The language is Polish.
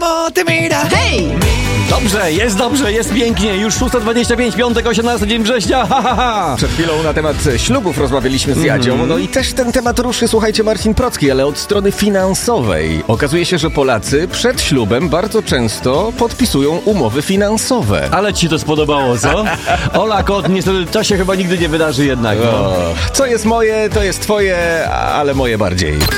Hej! Dobrze, jest pięknie. Już 6:25, piątek, 18 dzień września. Ha, ha, ha. Przed chwilą na temat ślubów rozmawialiśmy z Jadzią, no i też ten temat ruszy, słuchajcie, Marcin Procki, ale od strony finansowej. Okazuje się, że Polacy przed ślubem bardzo często podpisują umowy finansowe. Ale ci to spodobało, co? Ola Kot, niestety to się chyba nigdy nie wydarzy jednak. No. Co jest moje, to jest twoje, ale moje bardziej.